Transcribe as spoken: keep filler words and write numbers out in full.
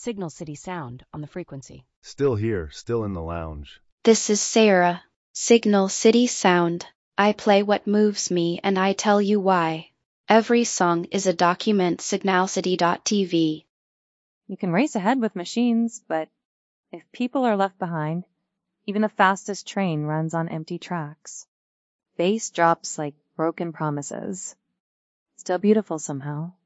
Signal City Sound on the frequency. Still here, still in the lounge. This is Sarah. Signal City Sound. I play what moves me and I tell you why. Every song is a document. Signalcity dot T V. You can race ahead with machines, but if people are left behind, even the fastest train runs on empty tracks. Bass drops like broken promises. Still beautiful somehow.